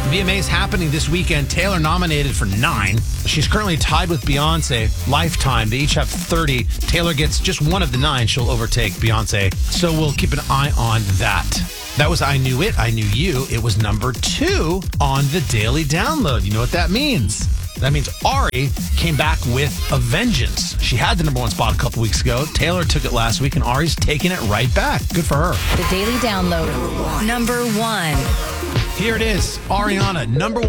VMA's happening this weekend. Taylor nominated for 9. She's currently tied with Beyonce. Lifetime. They each have 30. Taylor gets just one of the 9. She'll overtake Beyonce. So we'll keep an eye on that. That was I Knew It, I Knew You. It was number 2 on the Daily Download. You know what that means? That means Ari came back with a vengeance. She had the number 1 spot a couple weeks ago. Taylor took it last week, and Ari's taking it right back. Good for her. The Daily Download. Number 1. Here it is. Ariana, number 1.